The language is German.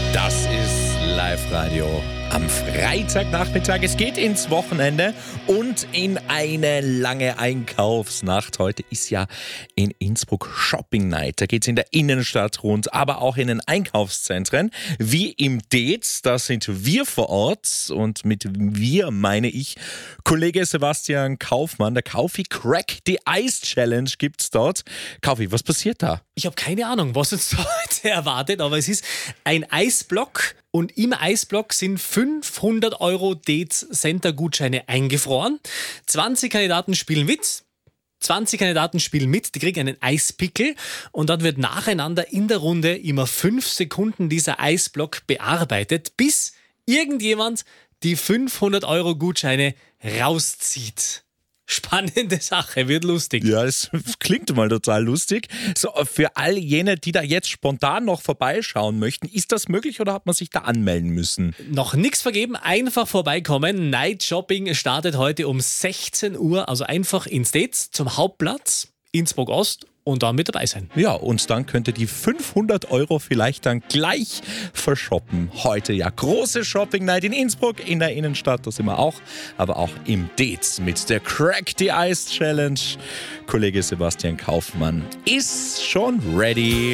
Das ist Live-Radio am Freitagnachmittag. Es geht ins Wochenende und in eine lange Einkaufsnacht. Heute ist ja in Innsbruck Shopping Night. Da geht es in der Innenstadt rund, aber auch in den Einkaufszentren, wie im Dez. Da sind wir vor Ort und mit wir meine ich Kollege Sebastian Kaufmann. Der Kaufi Crack the Ice Challenge gibt's dort. Kaufi, was passiert da? Ich habe keine Ahnung, was uns heute erwartet, aber es ist ein Eisblock und im Eisblock sind 500 € Dez-Center-Gutscheine eingefroren. 20 Kandidaten spielen mit. Die kriegen einen Eispickel und dann wird nacheinander in der Runde immer 5 Sekunden dieser Eisblock bearbeitet, bis irgendjemand die 500 € Gutscheine rauszieht. Spannende Sache, wird lustig. Ja, es klingt mal total lustig. So, für all jene, die da jetzt spontan noch vorbeischauen möchten, ist das möglich oder hat man sich da anmelden müssen? Noch nichts vergeben, einfach vorbeikommen. Night Shopping startet heute um 16 Uhr, also einfach ins Dez zum Hauptplatz, Innsbruck Ost und dann mit dabei sein. Ja, und dann könnt ihr die 500 € vielleicht dann gleich verschoppen. Heute ja große Shopping Night in Innsbruck, in der Innenstadt, da sind wir auch, aber auch im Dez mit der Crack the Ice Challenge. Kollege Sebastian Kaufmann ist schon ready.